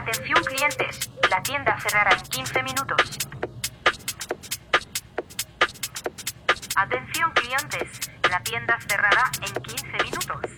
Atención clientes, la tienda cerrará en 15 minutos. Atención clientes, la tienda cerrará en 15 minutos.